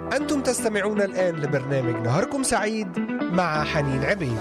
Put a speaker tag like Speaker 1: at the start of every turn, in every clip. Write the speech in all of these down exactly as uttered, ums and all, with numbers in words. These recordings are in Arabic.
Speaker 1: أنتم تستمعون الآن لبرنامج نهاركم سعيد مع حنين عبيد.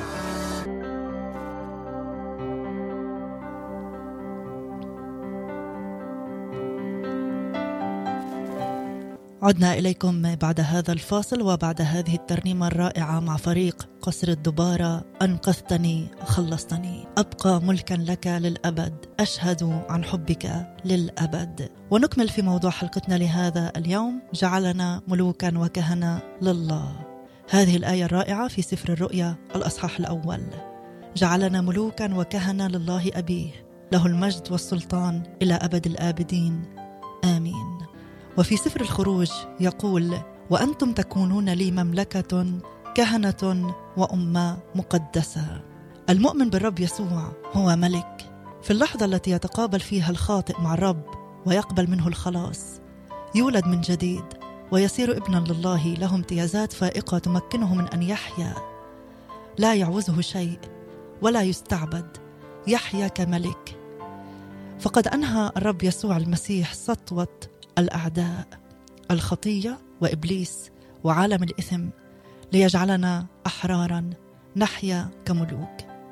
Speaker 2: عدنا إليكم بعد هذا الفاصل وبعد هذه الترنيمة الرائعة مع فريق قصر الدبارة. أنقذتني خلصتني، أبقى ملكا لك للأبد، أشهد عن حبك للأبد. ونكمل في موضوع حلقتنا لهذا اليوم، جعلنا ملوكا وكهنة لله. هذه الآية الرائعة في سفر الرؤيا الأصحاح الأول: جعلنا ملوكا وكهنة لله أبيه، له المجد والسلطان إلى أبد الآبدين، آمين. وفي سفر الخروج يقول: وأنتم تكونون لي مملكة كهنة وأمة مقدسة. المؤمن بالرب يسوع هو ملك. في اللحظة التي يتقابل فيها الخاطئ مع الرب ويقبل منه الخلاص، يولد من جديد ويصير ابنا لله، له امتيازات فائقة تمكنه من أن يحيا، لا يعوزه شيء ولا يستعبد، يحيا كملك. فقد أنهى الرب يسوع المسيح سطوة الأعداء، الخطية وإبليس وعالم الإثم، ليجعلنا أحرارا نحيا كملوك.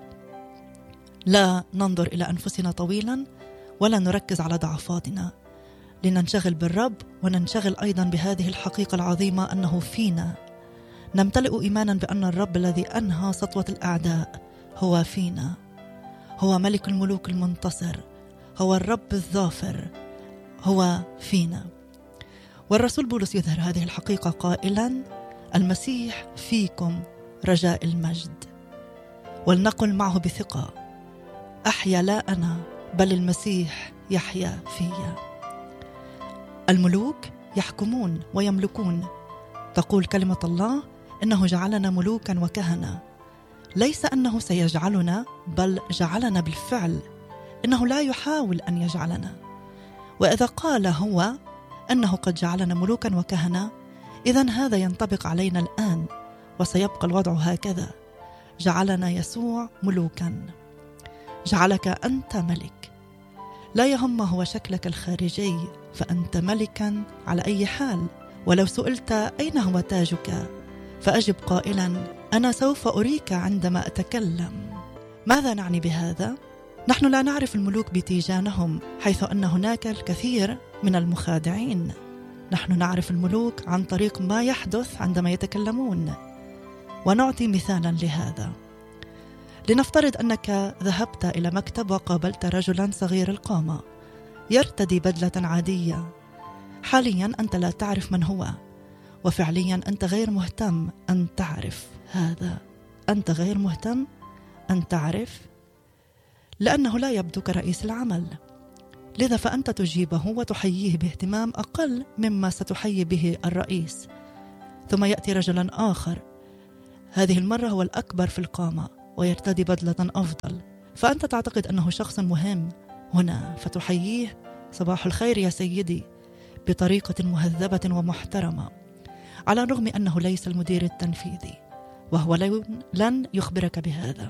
Speaker 2: لا ننظر إلى أنفسنا طويلا ولا نركز على ضعفاتنا، لننشغل بالرب وننشغل أيضا بهذه الحقيقة العظيمة أنه فينا. نمتلئ إيمانا بأن الرب الذي أنهى سطوة الأعداء هو فينا، هو ملك الملوك المنتصر، هو الرب الظافر، هو فينا. والرسول بولس يظهر هذه الحقيقة قائلا: المسيح فيكم رجاء المجد. ولنقل معه بثقة: أحيا لا أنا بل المسيح يحيا فيا. الملوك يحكمون ويملكون. تقول كلمة الله إنه جعلنا ملوكا وكهنة، ليس أنه سيجعلنا بل جعلنا بالفعل، إنه لا يحاول أن يجعلنا. وإذا قال هو أنه قد جعلنا ملوكا وكهنة، إذن هذا ينطبق علينا الآن وسيبقى الوضع هكذا. جعلنا يسوع ملوكا، جعلك أنت ملك. لا يهم هو شكلك الخارجي، فأنت ملكا على أي حال. ولو سئلت أين هو تاجك، فأجب قائلا: أنا سوف أريك عندما أتكلم. ماذا نعني بهذا؟ نحن لا نعرف الملوك بتيجانهم، حيث أن هناك الكثير من المخادعين. نحن نعرف الملوك عن طريق ما يحدث عندما يتكلمون. ونعطي مثالا لهذا. لنفترض أنك ذهبت إلى مكتب وقابلت رجلا صغير القامة يرتدي بدلة عادية. حاليا أنت لا تعرف من هو، وفعليا أنت غير مهتم أن تعرف هذا. أنت غير مهتم أن تعرف لأنه لا يبدو كرئيس العمل، لذا فأنت تجيبه وتحييه باهتمام أقل مما ستحيي به الرئيس. ثم يأتي رجل آخر، هذه المرة هو الأكبر في القامة ويرتدي بدلة أفضل، فأنت تعتقد أنه شخص مهم هنا، فتحييه: صباح الخير يا سيدي، بطريقة مهذبة ومحترمة، على الرغم أنه ليس المدير التنفيذي، وهو لن يخبرك بهذا.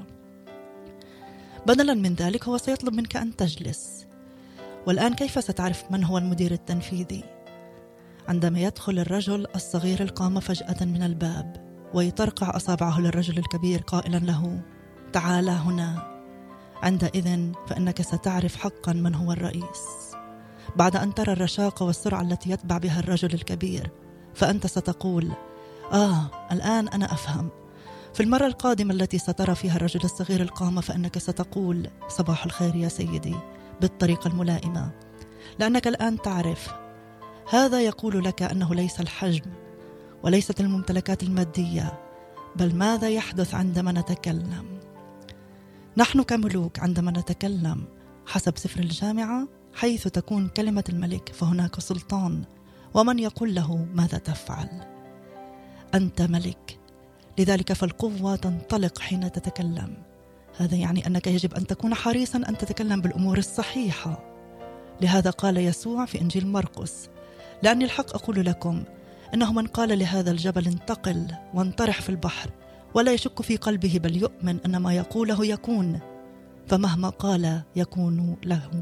Speaker 2: بدلا من ذلك هو سيطلب منك أن تجلس. والآن كيف ستعرف من هو المدير التنفيذي؟ عندما يدخل الرجل الصغير القامة فجأة من الباب ويطرقع أصابعه للرجل الكبير قائلا له: تعال هنا. عندئذ فإنك ستعرف حقا من هو الرئيس. بعد أن ترى الرشاقة والسرعة التي يتبع بها الرجل الكبير، فأنت ستقول: آه الآن أنا أفهم. في المرة القادمة التي سترى فيها الرجل الصغير القامة، فإنك ستقول: صباح الخير يا سيدي، بالطريقة الملائمة، لأنك الآن تعرف. هذا يقول لك أنه ليس الحجم وليست الممتلكات المادية، بل ماذا يحدث عندما نتكلم. نحن كملوك عندما نتكلم حسب سفر الجامعة، حيث تكون كلمة الملك فهناك سلطان، ومن يقول له ماذا تفعل. أنت ملك، لذلك فالقوة تنطلق حين تتكلم. هذا يعني أنك يجب أن تكون حريصا أن تتكلم بالأمور الصحيحة. لهذا قال يسوع في إنجيل مرقس: لأني الحق أقول لكم إنه من قال لهذا الجبل انتقل وانطرح في البحر ولا يشك في قلبه بل يؤمن أن ما يقوله يكون، فمهما قال يكون له.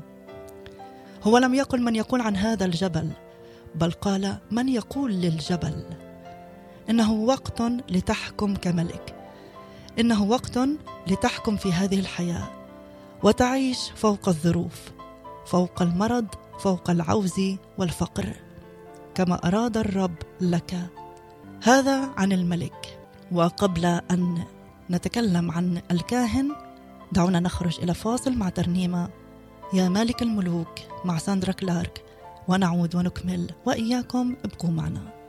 Speaker 2: هو لم يقل من يقول عن هذا الجبل، بل قال من يقول للجبل. إنه وقت لتحكم كملك، إنه وقت لتحكم في هذه الحياة وتعيش فوق الظروف، فوق المرض، فوق العوز والفقر، كما أراد الرب لك. هذا عن الملك. وقبل أن نتكلم عن الكاهن دعونا نخرج إلى فاصل مع ترنيمة يا مالك الملوك مع ساندرا كلارك، ونعود ونكمل، وإياكم ابقوا معنا.